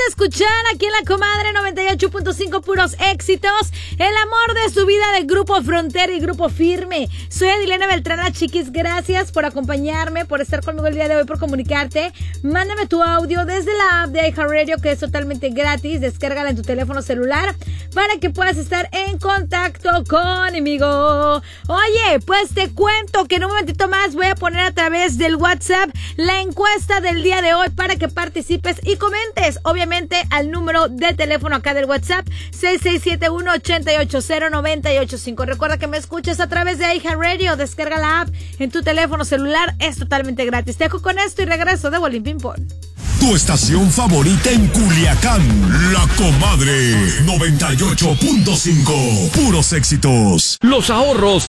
escuchar aquí en La Comadre 98.5 puros éxitos. El amor de su vida del Grupo Frontera y Grupo Firme. Soy Adilena Beltrán, chiquis. Gracias por acompañarme, por estar conmigo el día de hoy, por comunicarte. Mándame tu audio desde la app de iHeartRadio, que es totalmente gratis. Descárgala en tu teléfono celular para que puedas estar en contacto conmigo. Oye, pues te cuento que en un momentito más voy a poner a través del WhatsApp la encuesta del día de hoy para que participes y comentes, obviamente, al número de teléfono acá del WhatsApp 6671-880-985. Recuerda que me escuchas a través de iHeartRadio. Descarga la app en tu teléfono celular, es totalmente gratis. Te dejo con esto y regreso de Bolín Ping Pong. Tu estación favorita en Culiacán, La Comadre 98.5. Puros éxitos. Los ahorros